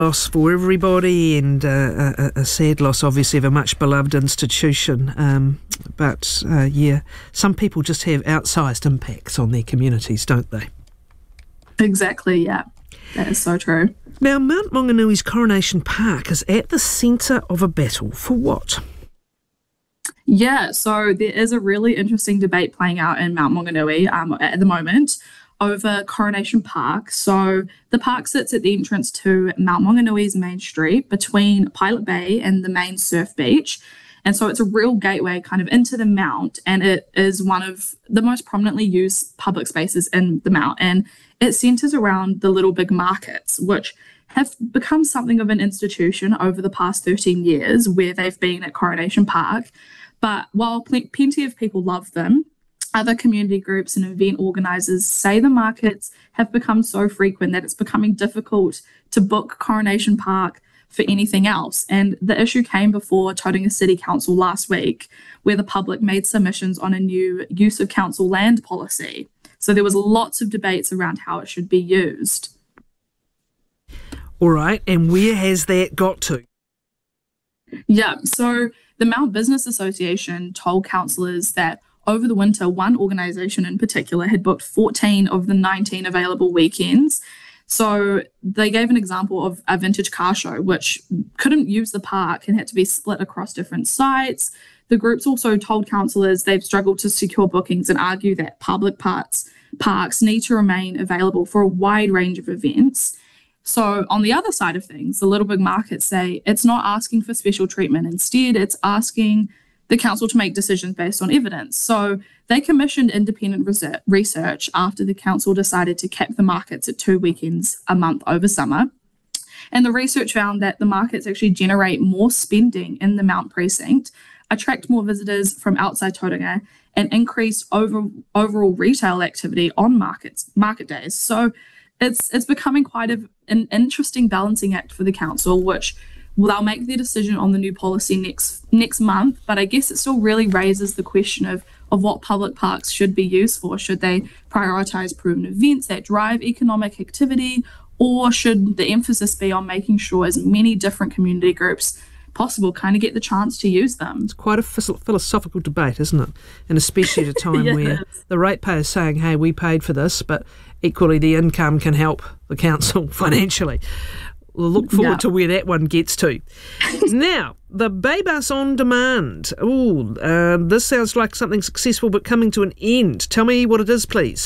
loss for everybody, and a sad loss, obviously, of a much beloved institution. But some people just have outsized impacts on their communities, don't they? Exactly, yeah. That is so true. Now, Mount Mauganui's Coronation Park is at the centre of a battle for what? Yeah, so there is a really interesting debate playing out in Mount Maunganui at the moment over Coronation Park. So the park sits at the entrance to Mount Mauganui's main street between Pilot Bay and the main surf beach. And so it's a real gateway kind of into the Mount, and it is one of the most prominently used public spaces in the Mount. And it centres around the Little Big Markets, which have become something of an institution over the past 13 years where they've been at Coronation Park. But while plenty of people love them, other community groups and event organisers say the markets have become so frequent that it's becoming difficult to book Coronation Park for anything else. And the issue came before Tauranga City Council last week, where the public made submissions on a new use of council land policy. So there was lots of debates around how it should be used. All right, and where has that got to? Yeah, so the Mount Business Association told councillors that over the winter, one organisation in particular had booked 14 of the 19 available weekends. So they gave an example of a vintage car show, which couldn't use the park and had to be split across different sites. The groups also told councillors they've struggled to secure bookings and argue that public parks need to remain available for a wide range of events. So on the other side of things, the Little Big Markets say it's not asking for special treatment. Instead, it's asking the council to make decisions based on evidence. So they commissioned independent research after the council decided to cap the markets at 2 weekends a month over summer. And the research found that the markets actually generate more spending in the Mount precinct, attract more visitors from outside Tauranga, and increase overall retail activity on market days. So it's becoming quite an interesting balancing act for the council, which they'll make their decision on the new policy next month. But I guess it still really raises the question of what public parks should be used for. Should they prioritise proven events that drive economic activity, or should the emphasis be on making sure as many different community groups possible kind of get the chance to use them? It's quite a philosophical debate, isn't it? And especially at a time where the ratepayer's saying, hey, we paid for this, but equally the income can help the council financially. We'll look forward to where that one gets to. Now, the Bay Bus On Demand. This sounds like something successful but coming to an end. Tell me what it is, please.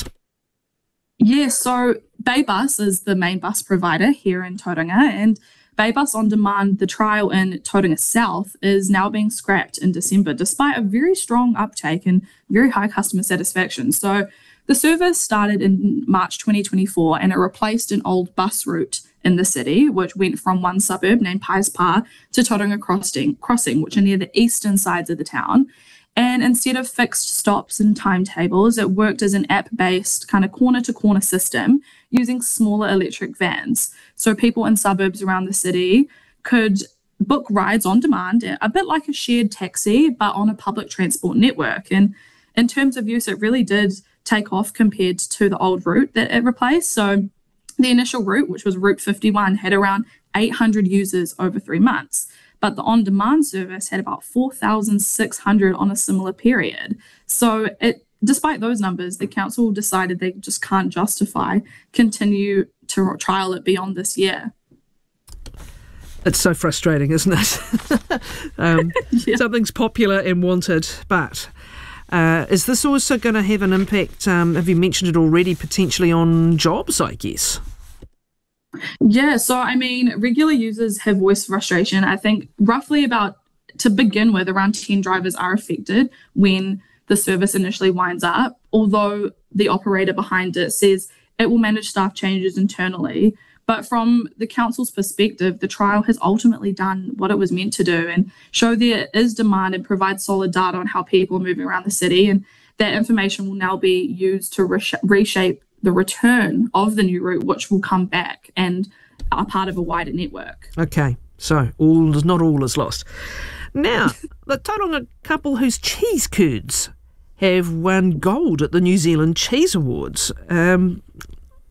Yeah, so Bay Bus is the main bus provider here in Tauranga, and Bay Bus On Demand, the trial in Tauranga South, is now being scrapped in December, despite a very strong uptake and very high customer satisfaction. So the service started in March 2024, and it replaced an old bus route in the city, which went from one suburb named Pies Pa to Tauranga Crossing, which are near the eastern sides of the town. And instead of fixed stops and timetables, it worked as an app-based kind of corner-to-corner system using smaller electric vans. So people in suburbs around the city could book rides on demand, a bit like a shared taxi, but on a public transport network. And in terms of use, it really did take off compared to the old route that it replaced. So the initial route, which was Route 51, had around 800 users over 3 months. But the on-demand service had about 4,600 on a similar period. So despite those numbers, the council decided they just can't justify continue to trial it beyond this year. It's so frustrating, isn't it? Something's popular and wanted, but is this also going to have an impact, have you mentioned it already, potentially on jobs, I guess? Yeah, so I mean, regular users have voiced frustration. I think roughly to begin with, around 10 drivers are affected when the service initially winds up, although the operator behind it says it will manage staff changes internally. But from the council's perspective, the trial has ultimately done what it was meant to do and show there is demand and provide solid data on how people are moving around the city. And that information will now be used to reshape the return of the new route, which will come back and are part of a wider network. Okay, so not all is lost. Now, the Tauranga couple whose cheese curds have won gold at the New Zealand Cheese Awards.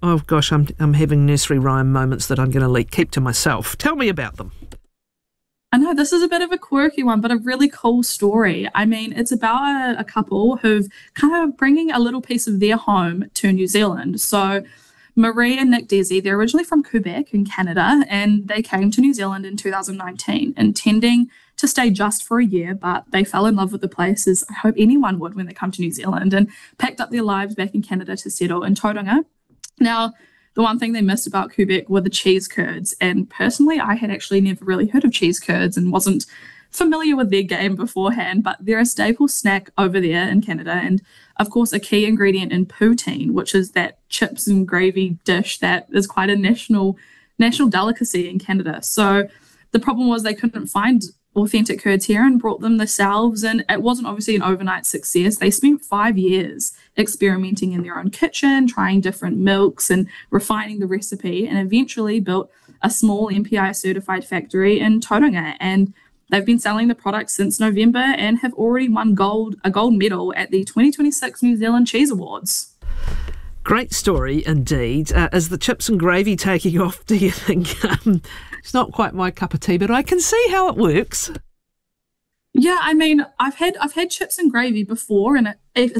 Oh gosh, I'm having nursery rhyme moments that I'm going to keep to myself. Tell me about them. I know this is a bit of a quirky one, but a really cool story. I mean, it's about a couple who've kind of bringing a little piece of their home to New Zealand. So Marie and Nick Desi, they're originally from Quebec in Canada, and they came to New Zealand in 2019, intending to stay just for a year, but they fell in love with the place, as I hope anyone would when they come to New Zealand, and packed up their lives back in Canada to settle in Tauranga. Now, the one thing they missed about Quebec were the cheese curds. And personally, I had actually never really heard of cheese curds and wasn't familiar with their game beforehand, but they're a staple snack over there in Canada. And of course, a key ingredient in poutine, which is that chips and gravy dish that is quite a national delicacy in Canada. So the problem was they couldn't find authentic curds here and brought them themselves. And it wasn't obviously an overnight success. They spent 5 years experimenting in their own kitchen, trying different milks and refining the recipe, and eventually built a small MPI certified factory in Tauranga. And they've been selling the product since November and have already won a gold medal at the 2026 New Zealand Cheese Awards. Great story indeed. Is the chips and gravy taking off, do you think? It's not quite my cup of tea, but I can see how it works. Yeah, I mean, I've had chips and gravy before, and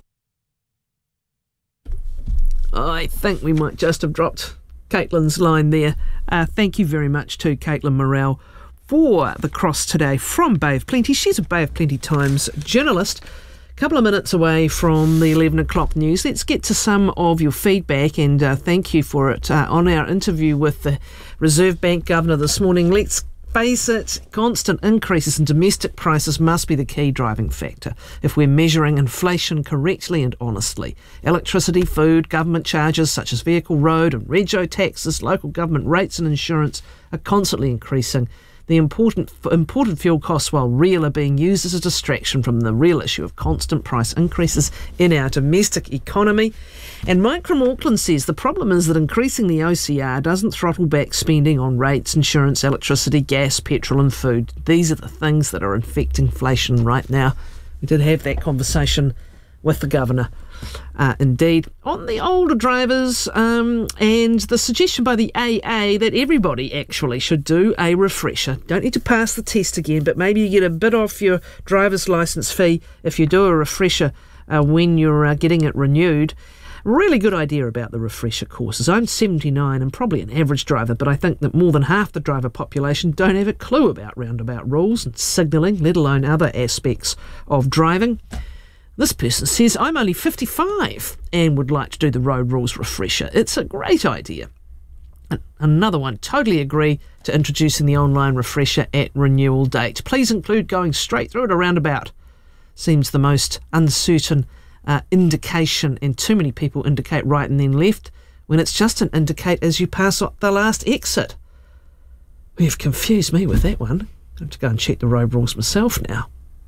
I think we might just have dropped Caitlin's line there. Thank you very much to Caitlin Morrell for the cross today from Bay of Plenty. She's a Bay of Plenty Times journalist. A couple of minutes away from the 11 o'clock news. Let's get to some of your feedback, and thank you for it on our interview with the Reserve Bank Governor this morning. Let's face it, constant increases in domestic prices must be the key driving factor if we're measuring inflation correctly and honestly. Electricity, food, government charges such as vehicle, road and rego taxes, local government rates and insurance are constantly increasing. The imported fuel costs, while real, are being used as a distraction from the real issue of constant price increases in our domestic economy. And Mike from Auckland says the problem is that increasing the OCR doesn't throttle back spending on rates, insurance, electricity, gas, petrol and food. These are the things that are infecting inflation right now. We did have that conversation with the Governor. Indeed, on the older drivers and the suggestion by the AA that everybody actually should do a refresher. Don't need to pass the test again, but maybe you get a bit off your driver's licence fee if you do a refresher when you're getting it renewed. Really good idea about the refresher courses. I'm 79 and probably an average driver, but I think that more than half the driver population don't have a clue about roundabout rules and signalling, let alone other aspects of driving. This person says, I'm only 55 and would like to do the road rules refresher. It's a great idea. And another one, totally agree to introducing the online refresher at renewal date. Please include going straight through at a roundabout. Seems the most uncertain indication, and too many people indicate right and then left when it's just an indicate as you pass the last exit. You've confused me with that one. I have to go and check the road rules myself now.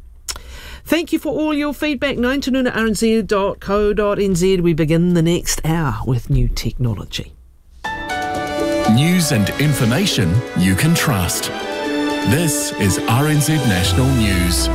Thank you for all your feedback. 9tonoona@rnz.co.nz. We begin the next hour with new technology. News and information you can trust. This is RNZ National News.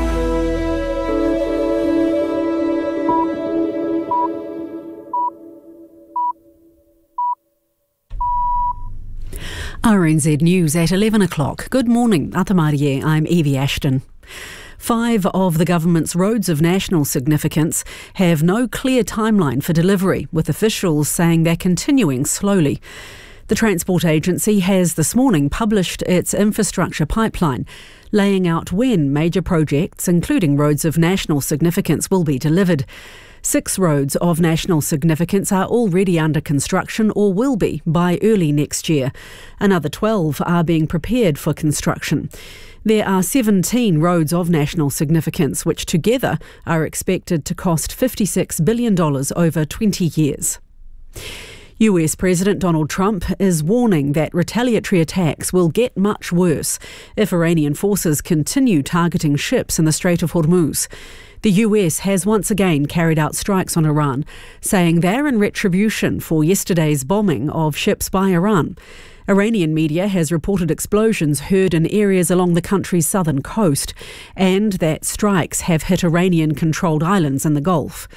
RNZ News at 11 o'clock. Good morning, Atamarie. I'm Evie Ashton. 5 of the government's roads of national significance have no clear timeline for delivery, with officials saying they're continuing slowly. The Transport Agency has this morning published its infrastructure pipeline, laying out when major projects, including roads of national significance, will be delivered. 6 roads of national significance are already under construction or will be by early next year. Another 12 are being prepared for construction. There are 17 roads of national significance, which together are expected to cost $56 billion over 20 years. US President Donald Trump is warning that retaliatory attacks will get much worse if Iranian forces continue targeting ships in the Strait of Hormuz. The US has once again carried out strikes on Iran, saying they're in retribution for yesterday's bombing of ships by Iran. Iranian media has reported explosions heard in areas along the country's southern coast and that strikes have hit Iranian-controlled islands in the Gulf.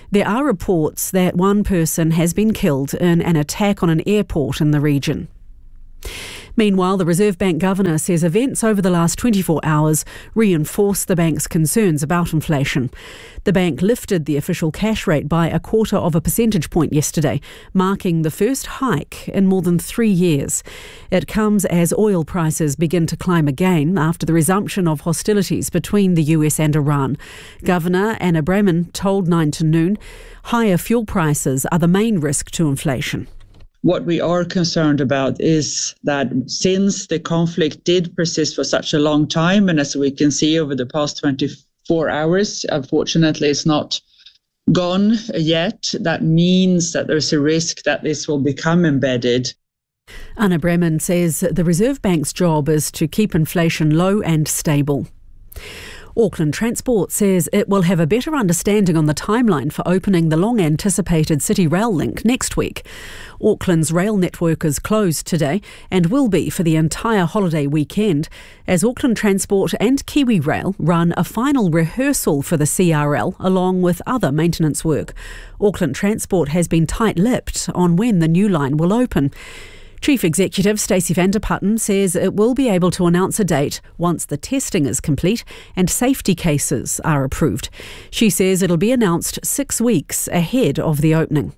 There are reports that one person has been killed in an attack on an airport in the region. Meanwhile, the Reserve Bank governor says events over the last 24 hours reinforce the bank's concerns about inflation. The bank lifted the official cash rate by 0.25 percentage point yesterday, marking the first hike in more than 3 years. It comes as oil prices begin to climb again after the resumption of hostilities between the US and Iran. Governor Anna Bremen told 9 to Noon higher fuel prices are the main risk to inflation. What we are concerned about is that since the conflict did persist for such a long time, and as we can see over the past 24 hours, unfortunately it's not gone yet, that means that there's a risk that this will become embedded. Anna Bremen says the Reserve Bank's job is to keep inflation low and stable. Auckland Transport says it will have a better understanding on the timeline for opening the long-anticipated City Rail link next week. Auckland's rail network is closed today and will be for the entire holiday weekend as Auckland Transport and Kiwi Rail run a final rehearsal for the CRL along with other maintenance work. Auckland Transport has been tight-lipped on when the new line will open. Chief Executive Stacey van der Putten says it will be able to announce a date once the testing is complete and safety cases are approved. She says it'll be announced 6 weeks ahead of the opening.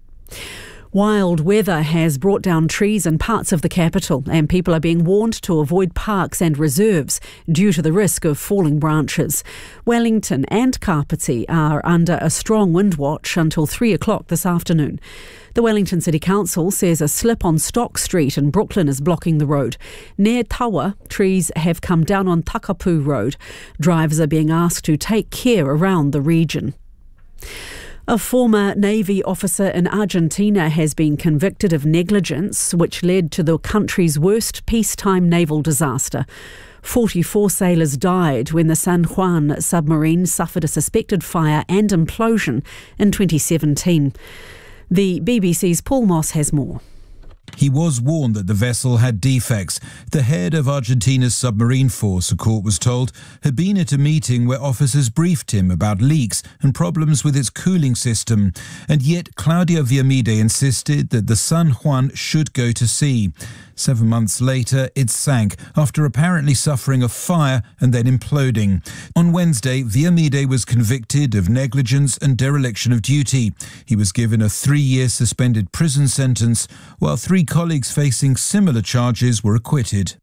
Wild weather has brought down trees in parts of the capital and people are being warned to avoid parks and reserves due to the risk of falling branches. Wellington and Kapiti are under a strong wind watch until 3 o'clock this afternoon. The Wellington City Council says a slip on Stock Street in Brooklyn is blocking the road. Near Tawa, trees have come down on Takapu Road. Drivers are being asked to take care around the region. A former Navy officer in Argentina has been convicted of negligence, which led to the country's worst peacetime naval disaster. 44 sailors died when the San Juan submarine suffered a suspected fire and implosion in 2017. The BBC's Paul Moss has more. He was warned that the vessel had defects. The head of Argentina's submarine force, a court was told, had been at a meeting where officers briefed him about leaks and problems with its cooling system. And yet Claudia Viamede insisted that the San Juan should go to sea. 7 months later, it sank after apparently suffering a fire and then imploding. On Wednesday, Viamede was convicted of negligence and dereliction of duty. He was given a 3-year suspended prison sentence, while 3 colleagues facing similar charges were acquitted.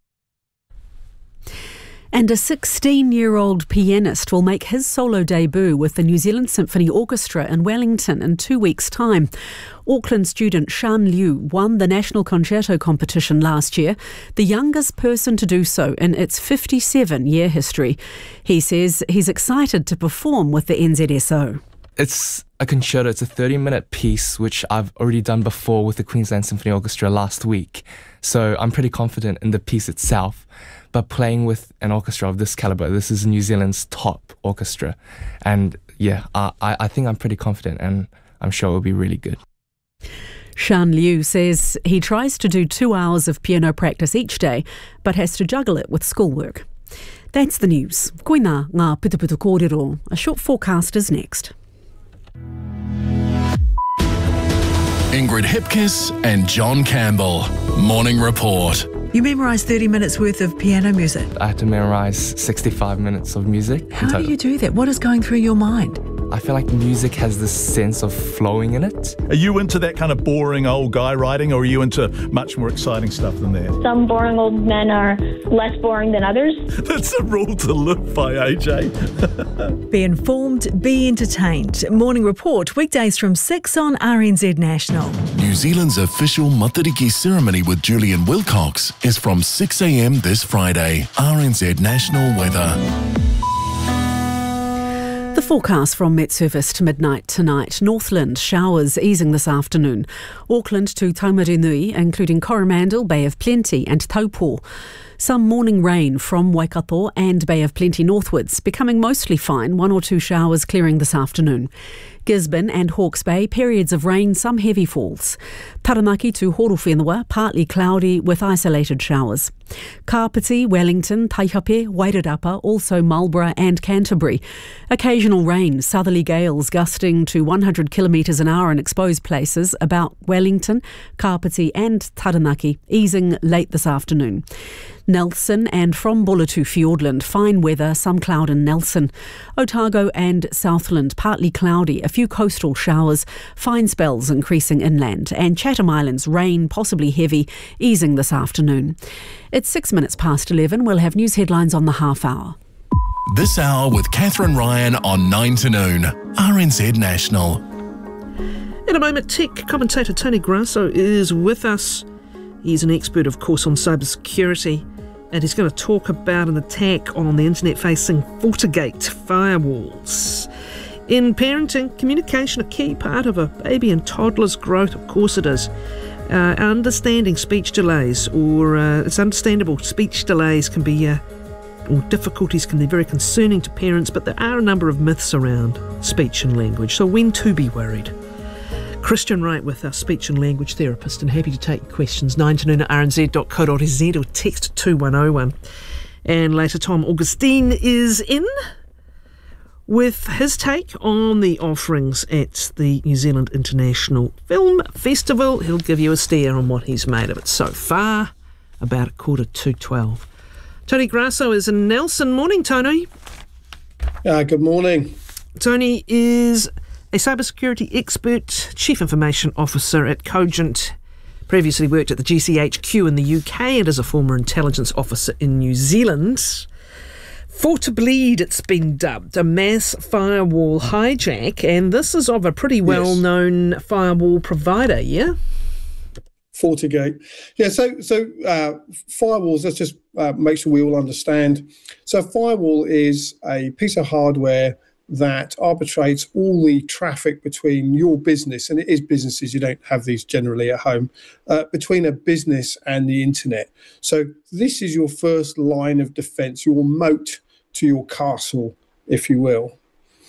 And a 16-year-old pianist will make his solo debut with the New Zealand Symphony Orchestra in Wellington in 2 weeks' time. Auckland student Shan Liu won the National Concerto competition last year, the youngest person to do so in its 57-year history. He says he's excited to perform with the NZSO. It's a concerto. It's a 30-minute piece, which I've already done before with the Queensland Symphony Orchestra last week. So I'm pretty confident in the piece itself. But playing with an orchestra of this caliber, this is New Zealand's top orchestra. And yeah, I think I'm pretty confident and I'm sure it'll be really good. Shan Liu says he tries to do 2 hours of piano practice each day, but has to juggle it with schoolwork. That's the news. Koina ngā putuputu kōrero. A short forecast is next. Ingrid Hipkiss and John Campbell. Morning Report. You memorised 30 minutes worth of piano music. I had to memorise 65 minutes of music. How do you do that? What is going through your mind? I feel like music has this sense of flowing in it. Are you into that kind of boring old guy writing, or are you into much more exciting stuff than that? Some boring old men are less boring than others. That's a rule to live by, AJ. Be informed, be entertained. Morning Report, weekdays from 6 on RNZ National. New Zealand's official Matariki ceremony with Julian Wilcox is from 6 a.m. this Friday. RNZ National Weather. The forecast from Met Service to midnight tonight. Northland showers easing this afternoon. Auckland to Taumarenui, including Coromandel, Bay of Plenty and Taupo. Some morning rain from Waikato and Bay of Plenty northwards, becoming mostly fine, 1 or 2 showers clearing this afternoon. Gisborne and Hawke's Bay, periods of rain, some heavy falls. Taranaki to Horowhenua, partly cloudy with isolated showers. Kapiti, Wellington, Taihape, Wairarapa, also Marlborough and Canterbury. Occasional rain, southerly gales gusting to 100 kilometres an hour in exposed places about Wellington, Kapiti and Taranaki, easing late this afternoon. Nelson and from Buller to Fiordland, fine weather, some cloud in Nelson. Otago and Southland, partly cloudy, a few coastal showers, fine spells increasing inland, and Chatham Islands, rain, possibly heavy, easing this afternoon. It's 6 minutes past 11. We'll have news headlines on the half hour. This hour with Catherine Ryan on 9 to noon, RNZ National. In a moment, tech commentator Tony Grasso is with us. He's an expert, of course, on cybersecurity, and he's going to talk about an attack on the internet-facing FortiGate firewalls. In parenting, communication a key part of a baby and toddler's growth, of course it is. Understanding speech delays, or it's understandable speech delays can be, or difficulties can be very concerning to parents, but there are a number of myths around speech and language, so when to be worried. Christian Wright with our speech and language therapist, and happy to take questions 9 to noon at rnz.co.nz or text 2101. And later Tom Augustine is in with his take on the offerings at the New Zealand International Film Festival. He'll give you a steer on what he's made of it so far, about 11:45. Tony Grasso is in Nelson. Morning, Tony. Good morning. Tony is a cybersecurity expert, Chief Information Officer at Cogent, previously worked at the GCHQ in the UK and is a former intelligence officer in New Zealand. FortiBleed, it's been dubbed, a mass firewall hijack, and this is of a pretty well-known firewall provider, yeah? FortiGate. Yeah, so firewalls, let's just make sure we all understand. So a firewall is a piece of hardware that arbitrates all the traffic between your business, and it is businesses, you don't have these generally at home, between a business and the internet. So this is your first line of defense, your moat to your castle, if you will.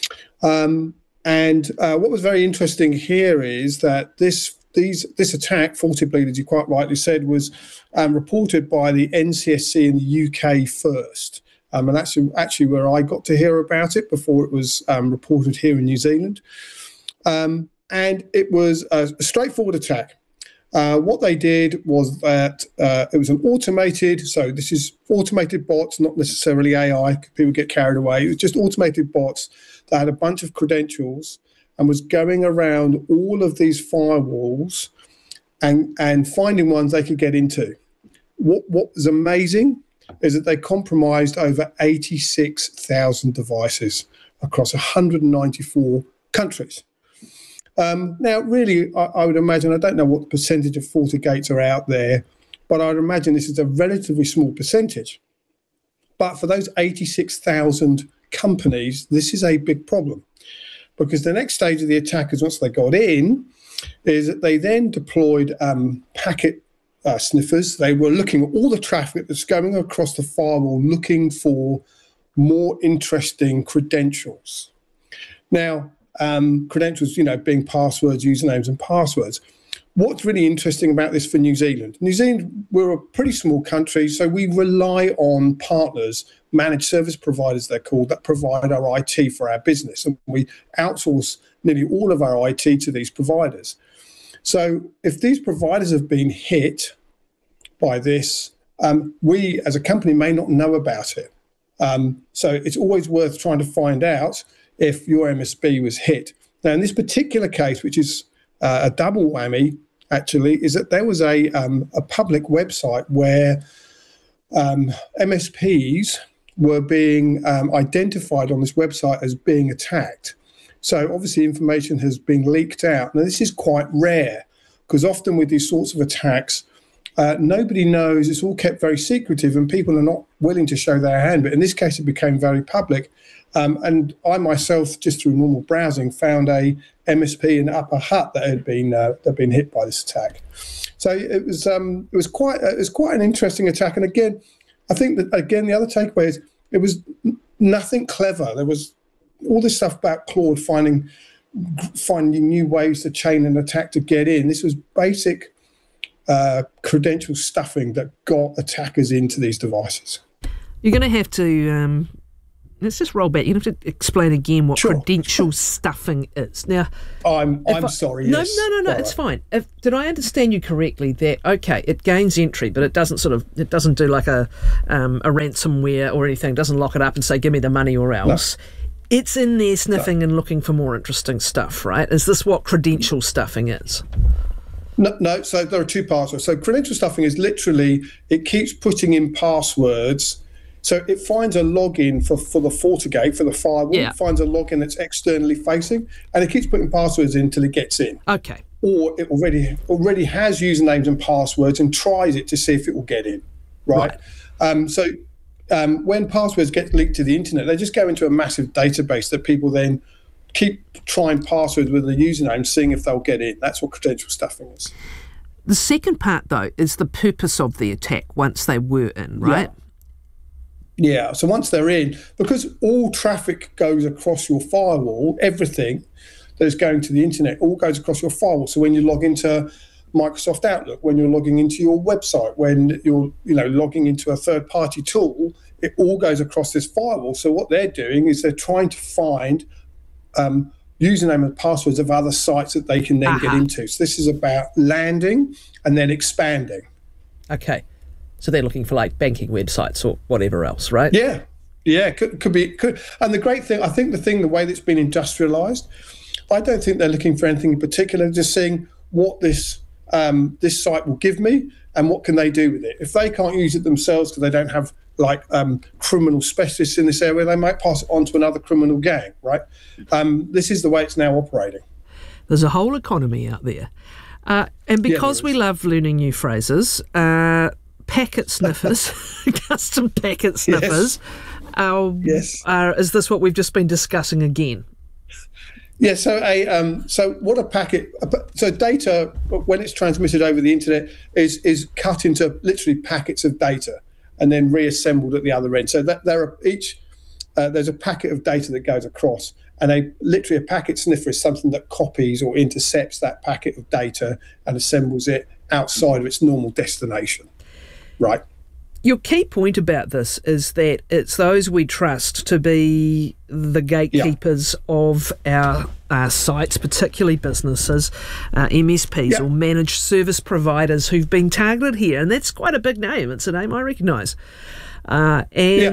And what was very interesting here is that this attack, FortiBleed, as you quite rightly said, was reported by the NCSC in the UK first. And that's actually where I got to hear about it before it was reported here in New Zealand. And it was a straightforward attack. What they did was that it was an automated, so this is automated bots, not necessarily AI, people get carried away. It was just automated bots that had a bunch of credentials and was going around all of these firewalls and finding ones they could get into. What was amazing is that they compromised over 86,000 devices across 194 countries. Now, really, I would imagine, I don't know what the percentage of FortiGates are out there, but I'd imagine this is a relatively small percentage. But for those 86,000 companies, this is a big problem, because the next stage of the attackers, once they got in, is that they then deployed packet sniffers. They were looking at all the traffic that's going across the firewall, looking for more interesting credentials. Now, credentials, being passwords, usernames and passwords. What's really interesting about this for New Zealand? New Zealand, we're a pretty small country, so we rely on partners, managed service providers they're called, that provide our IT for our business. And we outsource nearly all of our IT to these providers. So if these providers have been hit by this, we as a company may not know about it. So it's always worth trying to find out if your MSP was hit. Now, in this particular case, which is a double whammy, actually, is that there was a public website where MSPs were being identified on this website as being attacked. So obviously information has been leaked out. Now, this is quite rare, because often with these sorts of attacks, nobody knows, it's all kept very secretive and people are not willing to show their hand. But in this case, it became very public. And I myself, just through normal browsing, found a MSP in Upper Hutt that had been hit by this attack. So it was quite an interesting attack. And again, I think that, again, the other takeaway is it was nothing clever. There was all this stuff about Claude finding new ways to chain an attack to get in. This was basic credential stuffing that got attackers into these devices. You're going to have to, let's just roll back. You have to explain again what credential stuffing is. Now, I'm sorry. No, yes. no, it's fine. Did I understand you correctly that, okay, it gains entry, but it doesn't do like a ransomware or anything. It doesn't lock it up and say, give me the money or else. No. It's in there sniffing and looking for more interesting stuff, right? Is this what credential stuffing is? No, so there are two parts. So credential stuffing is literally, it keeps putting in passwords. So it finds a login for the FortiGate, for the firewall. Yeah. It finds a login that's externally facing, and it keeps putting passwords in until it gets in. Okay. Or it already has usernames and passwords and tries it to see if it will get in, right? When passwords get leaked to the internet, they just go into a massive database that people then keep trying passwords with the username, seeing if they'll get in. That's what credential stuffing is. The second part, though, is the purpose of the attack once they were in, right? Yeah, so once they're in, because all traffic goes across your firewall, everything that is going to the internet all goes across your firewall. So when you log into Microsoft Outlook, when you're logging into your website, when you're logging into a third-party tool, it all goes across this firewall. So what they're doing is they're trying to find username and passwords of other sites that they can then get into. So this is about landing and then expanding. Okay. So they're looking for like banking websites or whatever else, right? Yeah, could be. And the great thing, I think the way that's been industrialized, I don't think they're looking for anything in particular, just seeing what this site will give me and what can they do with it. If they can't use it themselves because they don't have criminal specialists in this area, they might pass it on to another criminal gang, right? This is the way it's now operating. There's a whole economy out there. And because we love learning new phrases, packet sniffers, custom packet sniffers, is this what we've just been discussing again? Yeah, so what a packet, so data, when it's transmitted over the internet, is cut into literally packets of data and then reassembled at the other end. So that there's a packet of data that goes across, and literally a packet sniffer is something that copies or intercepts that packet of data and assembles it outside of its normal destination, right? Your key point about this is that it's those we trust to be the gatekeepers of our sites, particularly businesses, MSPs or managed service providers who've been targeted here. And that's quite a big name. It's a name I recognise. Where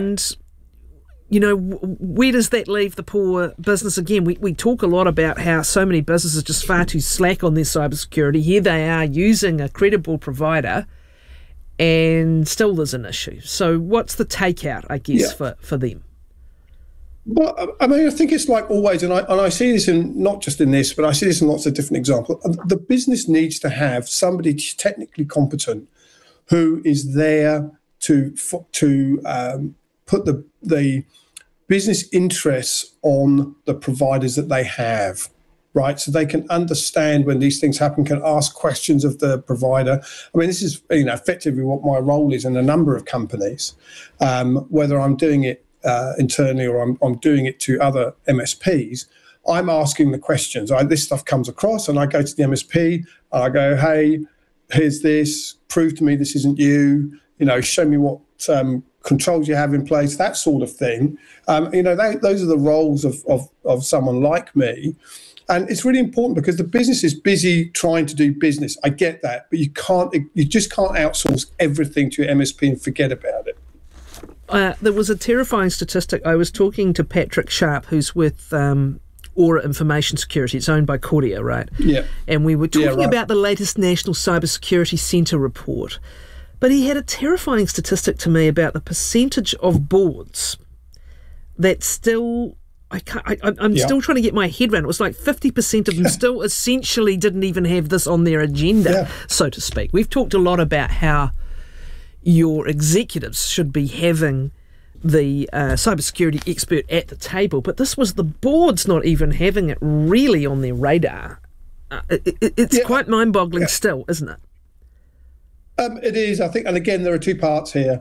does that leave the poor business? Again, we talk a lot about how so many businesses just far too slack on their cybersecurity. Here they are using a credible provider, and still there's an issue. So what's the takeout, I guess, for them? Well, I mean, I think it's like always, and I see this not just in this, but I see this in lots of different examples. The business needs to have somebody technically competent who is there to put the business interests on the providers that they have, right? So they can understand when these things happen, can ask questions of the provider. I mean, this is effectively what my role is in a number of companies, whether I'm doing it internally or I'm doing it to other MSPs. I'm asking the questions. This stuff comes across, and I go to the MSP and I go, hey, here's this, prove to me this isn't you, show me what controls you have in place, that sort of thing. Those are the roles of someone like me. And it's really important because the business is busy trying to do business. I get that, but you just can't outsource everything to your MSP and forget about it. There was a terrifying statistic. I was talking to Patrick Sharp, who's with Aura Information Security. It's owned by Kordia, right? Yeah. And we were talking about the latest National Cybersecurity Centre report. But he had a terrifying statistic to me about the percentage of boards that still... I'm still trying to get my head around. It was like 50% of them still essentially didn't even have this on their agenda, so to speak. We've talked a lot about how your executives should be having the cybersecurity expert at the table, but this was the boards not even having it really on their radar. It's quite mind-boggling still, isn't it? It is, I think, and again, there are two parts here.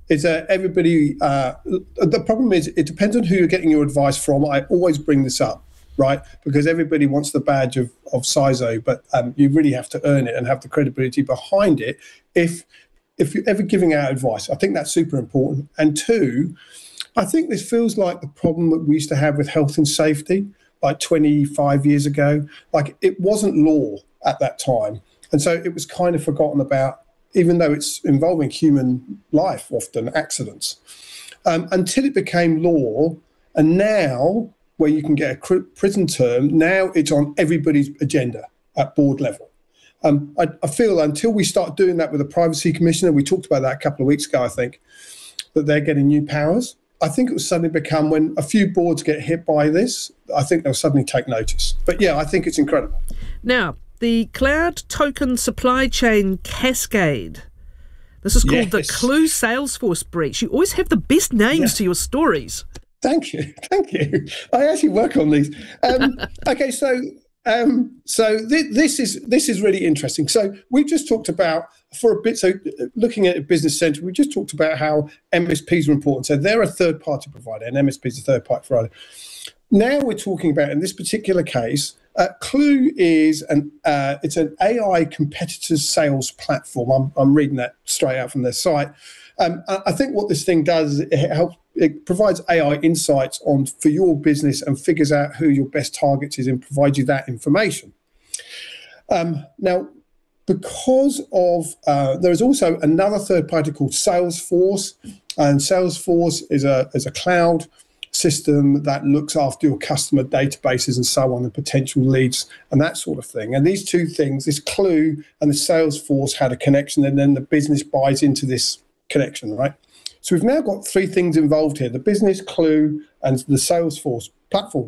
is that everybody, the problem is it depends on who you're getting your advice from. I always bring this up, right? Because everybody wants the badge of CISO, but you really have to earn it and have the credibility behind it if you're ever giving out advice. I think that's super important. And two, I think this feels like the problem that we used to have with health and safety like 25 years ago. Like, it wasn't law at that time. And so it was kind of forgotten about, even though it's involving human life, often accidents, until it became law. And now, where you can get a prison term, now it's on everybody's agenda at board level. I feel until we start doing that with the Privacy Commissioner, we talked about that a couple of weeks ago, I think, that they're getting new powers. I think it will suddenly become, when a few boards get hit by this, I think they'll suddenly take notice. But yeah, I think it's incredible. Now, the cloud token supply chain cascade. This is called the Clue Salesforce breach. You always have the best names to your stories. Thank you. I actually work on these. Okay, so this is really interesting. So we've just talked about, for a bit, so looking at Business Central, we just talked about how MSPs are important. So they're a third-party provider, and MSP is a third-party provider. Now we're talking about, in this particular case, Clue is it's an AI competitors sales platform. I'm reading that straight out from their site. I think what this thing does is it provides AI insights for your business and figures out who your best target is and provides you that information. Now, because of there is also another third party called Salesforce, and Salesforce is a cloud system that looks after your customer databases and so on, and potential leads and that sort of thing. And these two things, this Clue and the Salesforce, had a connection, and then the business buys into this connection, right? So we've now got three things involved here: the business, Clue, and the Salesforce platform.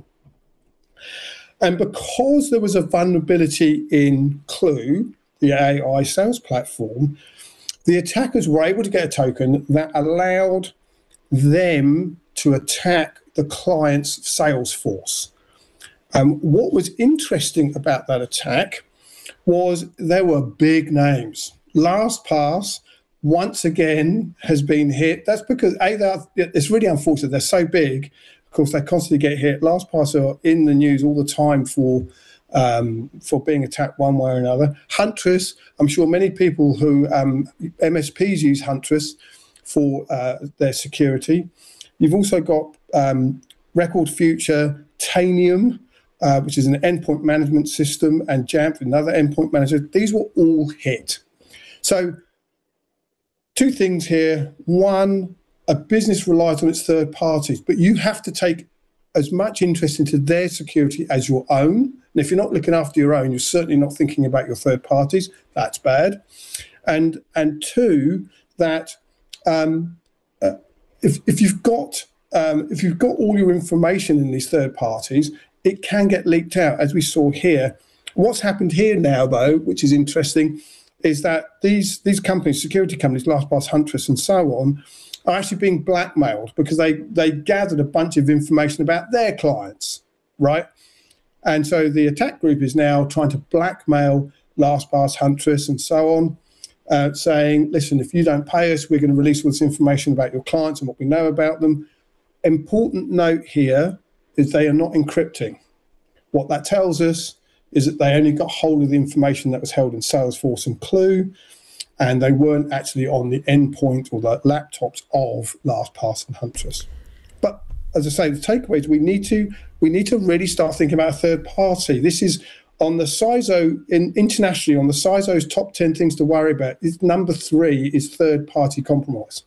And because there was a vulnerability in Clue, the AI sales platform, the attackers were able to get a token that allowed them to attack the client's Salesforce. What was interesting about that attack was there were big names. LastPass, once again, has been hit. That's because, it's really unfortunate. They're so big. Of course, they constantly get hit. LastPass are in the news all the time for being attacked one way or another. Huntress, I'm sure many people who, MSPs use Huntress for their security. You've also got Record Future, Tanium, which is an endpoint management system, and Jamf, another endpoint manager. These were all hit. So two things here. One, a business relies on its third parties, but you have to take as much interest into their security as your own. And if you're not looking after your own, you're certainly not thinking about your third parties. That's bad. And two, that if you've got all your information in these third parties, it can get leaked out, as we saw here. What's happened here now, though, which is interesting, is that these companies, security companies, LastPass, Huntress, and so on, are actually being blackmailed because they gathered a bunch of information about their clients, right? And so the attack group is now trying to blackmail LastPass, Huntress, and so on, saying, listen, if you don't pay us, we're going to release all this information about your clients and what we know about them. Important note here is they are not encrypting. What that tells us is that they only got hold of the information that was held in Salesforce and Clue, and they weren't actually on the endpoint or the laptops of LastPass and Huntress. But as I say, the takeaway is we need to really start thinking about a third party. This is on the CISO, internationally, on the CISO's top 10 things to worry about. Number 3 is third party compromise.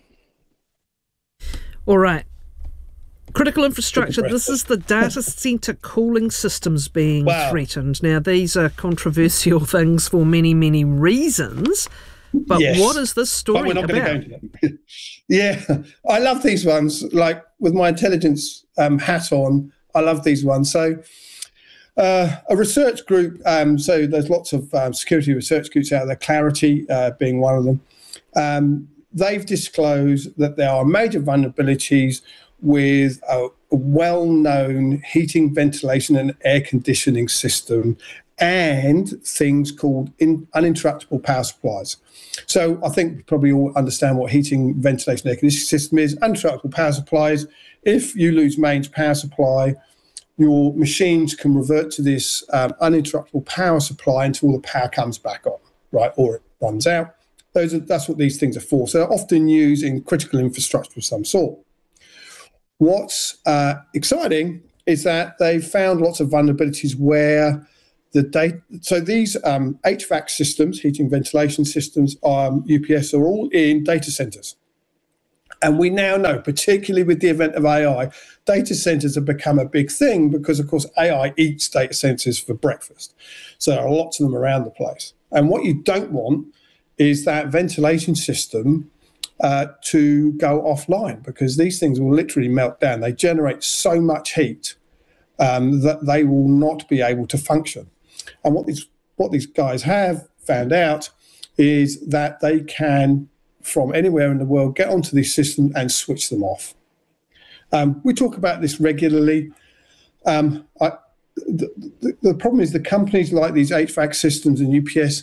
All right. Critical infrastructure. This is the data center cooling systems being threatened. Now, these are controversial things for many, many reasons. But what is this story about? Go into them. Yeah, I love these ones. Like, with my intelligence hat on, I love these ones. So a research group, so there's lots of security research groups out there, Clarity being one of them. They've disclosed that there are major vulnerabilities with a well-known heating, ventilation, and air conditioning system and things called uninterruptible power supplies. So I think probably all understand what heating, ventilation, air conditioning system is. Uninterruptible power supplies. If you lose mains power supply, your machines can revert to this uninterruptible power supply until the power comes back on, right, or it runs out. That's what these things are for. So they're often used in critical infrastructure of some sort. What's exciting is that they've found lots of vulnerabilities where the data. So these HVAC systems, heating ventilation systems, UPS, are all in data centers. And we now know, particularly with the advent of AI, data centers have become a big thing because, of course, AI eats data centers for breakfast. So there are lots of them around the place. And what you don't want is that ventilation system to go offline, because these things will literally melt down. They generate so much heat that they will not be able to function. And what these guys have found out is that they can, from anywhere in the world, get onto these systems and switch them off. We talk about this regularly. The problem is the companies like these HVAC systems and UPS,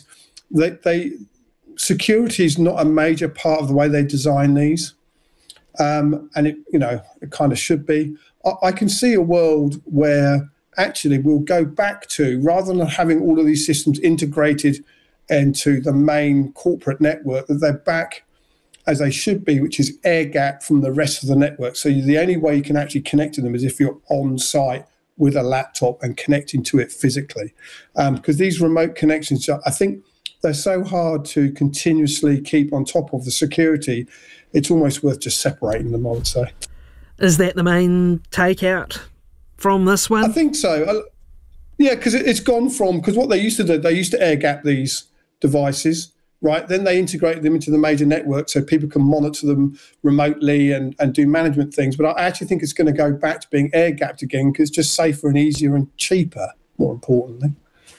security is not a major part of the way they design these, and it kind of should be. I can see a world where actually we'll go back to, rather than having all of these systems integrated into the main corporate network, that they're back as they should be, which is air gap from the rest of the network. So the only way you can actually connect to them is if you're on site with a laptop and connecting to it physically. Because these remote connections, I think they're so hard to continuously keep on top of the security, it's almost worth just separating them, I would say. Is that the main takeout from this one? I think so. Yeah, because it's gone from, because what they used to do, they used to air gap these devices, right? Then they integrated them into the major network so people can monitor them remotely and do management things. But I actually think it's going to go back to being air gapped again, because it's just safer and easier and cheaper, more importantly.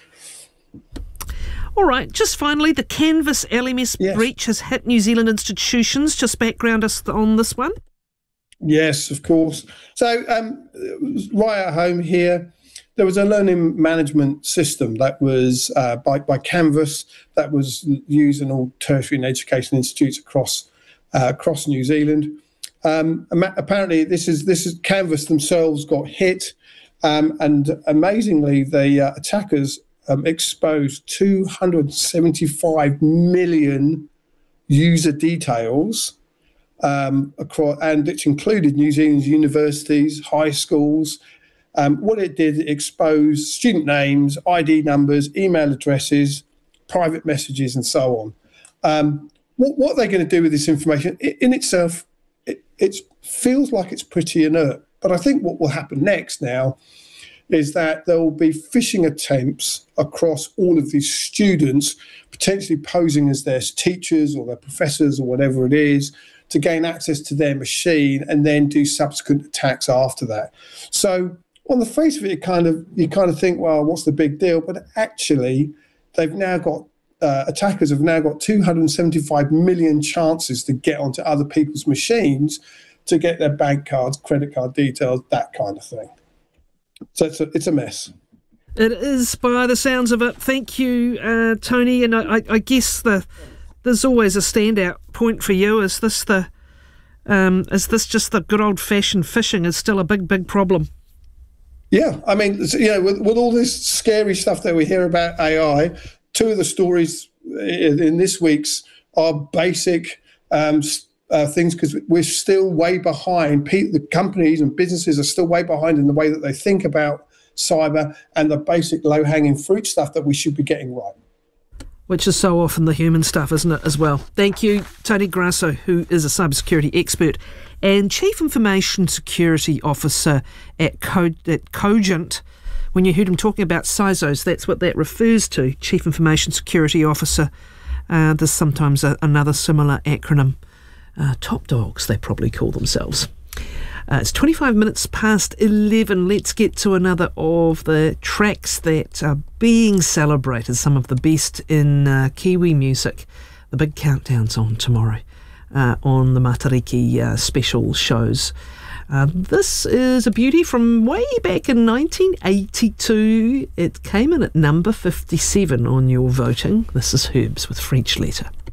All right, just finally, the Canvas LMS breach has hit New Zealand institutions. Just background us on this one. Yes, of course. So right at home here, there was a learning management system that was by Canvas that was used in all tertiary and education institutes across New Zealand. Apparently, this is Canvas themselves got hit, and amazingly, the attackers exposed 275 million user details across, and it included New Zealand's universities, high schools. What it did, it exposed student names, ID numbers, email addresses, private messages, and so on. What they're going to do with this information, in itself, it feels like it's pretty inert. But I think what will happen next now is that there will be phishing attempts across all of these students, potentially posing as their teachers or their professors or whatever it is, to gain access to their machine and then do subsequent attacks after that. So on the face of it, you kind of think, well, what's the big deal? But actually, they've now got attackers have now got 275 million chances to get onto other people's machines to get their bank cards, credit card details, that kind of thing. So it's a mess. It is, by the sounds of it. Thank you, Tony. And I guess there's always a standout point for you. Is this just the good old-fashioned phishing is still a big problem? Yeah, I mean, with all this scary stuff that we hear about AI, two of the stories in this week's are basic things, because we're still way behind. The companies and businesses are still way behind in the way that they think about cyber and the basic low-hanging fruit stuff that we should be getting right. Which is so often the human stuff, isn't it, as well? Thank you, Tony Grasso, who is a cybersecurity expert and Chief Information Security Officer at Cogent. When you heard him talking about CISOs, that's what that refers to, Chief Information Security Officer. There's sometimes another similar acronym. Top dogs, they probably call themselves. It's 25 minutes past 11. Let's get to another of the tracks that are being celebrated, some of the best in Kiwi music. The big countdown's on tomorrow on the Matariki special shows. This is a beauty from way back in 1982. It came in at number 57 on your voting. This is Herbs with French Letter.